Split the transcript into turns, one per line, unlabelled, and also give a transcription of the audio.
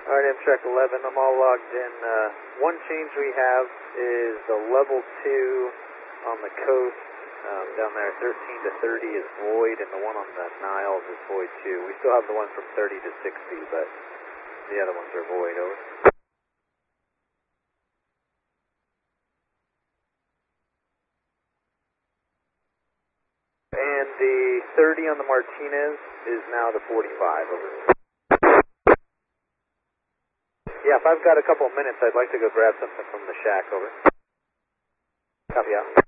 Alright, Amtrak 11, I'm all logged in. One change we have is the level 2 on the coast, down there 13 to 30 is void, and the one on the Niles is void too. We still have the one from 30 to 60, but the other ones are void, over. And the 30 on the Martinez is now the 45, over. Yeah, if I've got a couple of minutes, I'd like to go grab something from the shack, over. Copy out.